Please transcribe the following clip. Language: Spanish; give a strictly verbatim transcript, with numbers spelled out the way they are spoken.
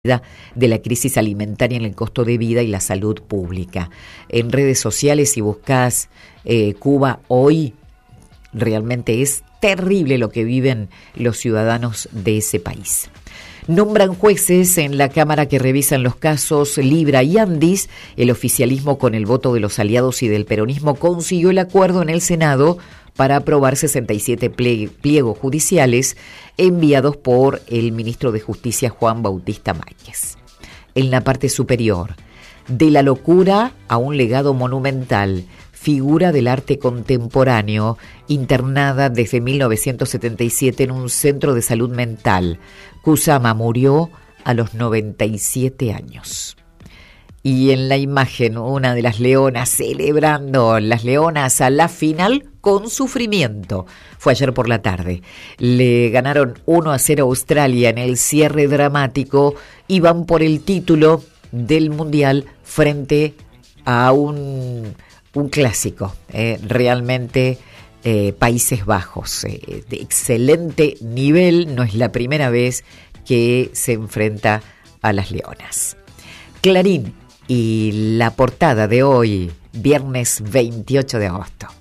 de la crisis alimentaria en el costo de vida y la salud pública. En redes sociales, si buscas eh, Cuba hoy, realmente es terrible lo que viven los ciudadanos de ese país. Nombran jueces en la Cámara que revisan los casos Libra y Andis. El oficialismo, con el voto de los aliados y del peronismo, consiguió el acuerdo en el Senado para aprobar sesenta y siete pliegos judiciales enviados por el ministro de Justicia, Juan Bautista Máquez. En la parte superior, de la locura a un legado monumental, figura del arte contemporáneo, internada desde mil novecientos setenta y siete en un centro de salud mental. Kusama murió a los noventa y siete años. Y en la imagen, una de las leonas celebrando, las leonas a la final con sufrimiento. Fue ayer por la tarde. Le ganaron uno a cero a Australia en el cierre dramático y van por el título del Mundial frente a un, un clásico. Eh, realmente eh, Países Bajos. Eh, de excelente nivel. No es la primera vez que se enfrenta a las leonas. Clarín. Y la portada de hoy, viernes veintiocho de agosto.